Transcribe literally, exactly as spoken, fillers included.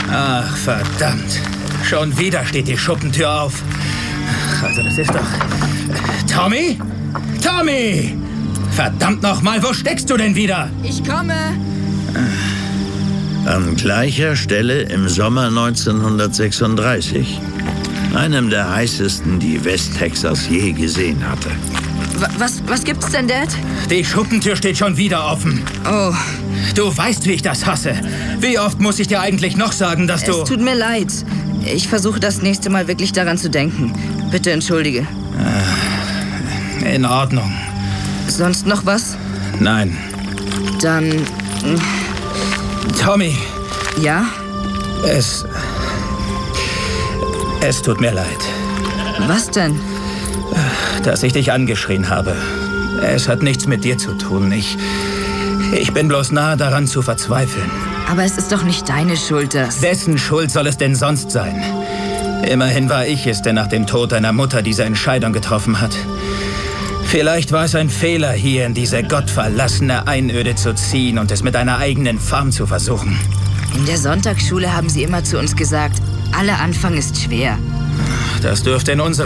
Ach, verdammt. Schon wieder steht die Schuppentür auf. Also das ist doch... Tommy? Tommy! Verdammt nochmal, wo steckst du denn wieder? Ich komme. An gleicher Stelle im Sommer neunzehnhundertsechsunddreißig. Einem der heißesten, die Westtexas je gesehen hatte. W was, was gibt's denn, Dad? Die Schuppentür steht schon wieder offen. Oh. Du weißt, wie ich das hasse. Wie oft muss ich dir eigentlich noch sagen, dass du... Es tut mir leid. Ich versuche das nächste Mal wirklich daran zu denken. Bitte entschuldige. In Ordnung. Sonst noch was? Nein. Dann... Tommy. Ja? Es... Es tut mir leid. Was denn? Dass ich dich angeschrien habe. Es hat nichts mit dir zu tun. Ich... Ich bin bloß nahe daran zu verzweifeln. Aber es ist doch nicht deine Schuld, dass... Wessen Schuld soll es denn sonst sein? Immerhin war ich es, der nach dem Tod deiner Mutter diese Entscheidung getroffen hat. Vielleicht war es ein Fehler, hier in diese gottverlassene Einöde zu ziehen und es mit einer eigenen Farm zu versuchen. In der Sonntagsschule haben sie immer zu uns gesagt, aller Anfang ist schwer. Das dürfte in unserer